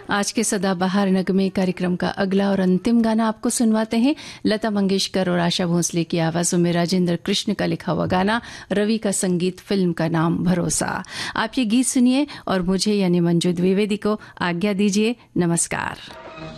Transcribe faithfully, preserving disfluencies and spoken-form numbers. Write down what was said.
आज के सदाबहार नगमे कार्यक्रम का अगला और अंतिम गाना आपको सुनवाते हैं। लता मंगेशकर और आशा भोसले की आवाजों में राजेंद्र कृष्ण का लिखा हुआ गाना, रवि का संगीत, फिल्म का नाम भरोसा। आप ये गीत सुनिए और मुझे यानी मंजू द्विवेदी को आज्ञा दीजिए। नमस्कार।